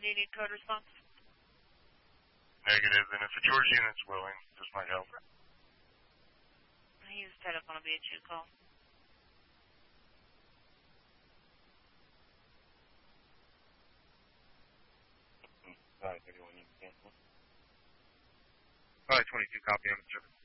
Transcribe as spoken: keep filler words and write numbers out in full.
Do you need code response? Negative, and if a George unit's willing, this might help. He's set up on a B H U call. Five thirty-one, you can cancel. Five twenty-two, copy on the service.